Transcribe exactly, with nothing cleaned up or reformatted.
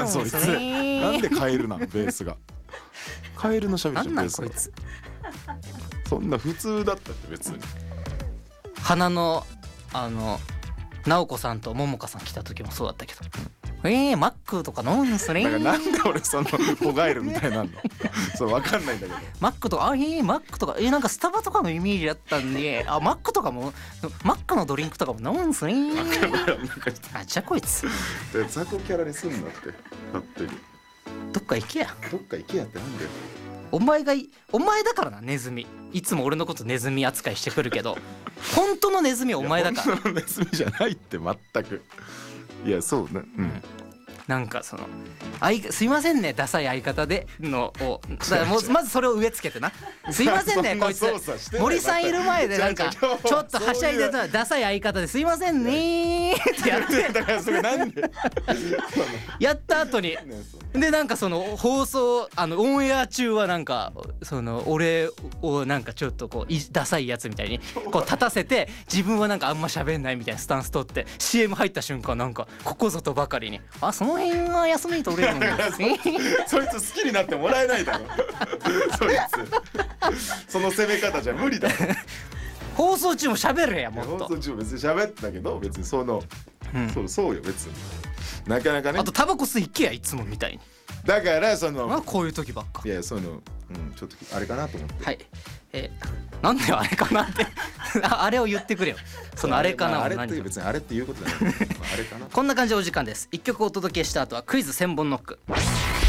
んそいつ。なんでカエルなんベースが。カエルのしゃべりじゃんベースが。そんな普通だったって別に。 花のあの直子さんと桃香さん来た時もそうだったけど、えー、マックとか飲むんすね。 だからなんで俺そのホガエルみたいなのそう分かんないんだけど、 マックとかあえー、マックとかえー、なんかスタバとかのイメージだったんで、あマックとかもマックのドリンクとかも飲むんすね。あじゃあこいつ雑魚キャラにすんなって勝手に。 どっか行けや。 どっか行けやってなんだよ。 お前がいお前だからなネズミ。いつも俺のことネズミ扱いしてくるけど本当のネズミはお前だから。 本当のネズミじゃないって全く。いやそうね、うん、 なんかその相すいませんねダサい相方でのをだからもうまずそれを植え付けてなすいませんねこいつ森さんいる前でなんかちょっとはしゃいでたダサい相方ですいませんねってやってだからそれなんでやった後にでなんかその放送あのオンエア中はなんかその俺をなんかちょっとこうダサいやつみたいにこう立たせて自分はなんかあんま喋んないみたいなスタンス取って シーエム 入った瞬間なんかここぞとばかりにあその辺は休み取れるんですねそいつ好きになってもらえないだろそいつその攻め方じゃ無理だろ放送中も喋れやもっと。 放送中も別に喋ってたけど別にその、うん、そうそうよ別になかなかね。 あとタバコ吸いけやいつもみたいに。 だからそのまあこういう時ばっか。 いやその、うん、ちょっとあれかなと思って。 はい、えー、なんであれかなってあれを言ってくれよ。そのあれかな、 まあ、あれって別にあれっていうことじゃないあれかな。 こんな感じでお時間です。一曲お届けした後はクイズ千本ノック。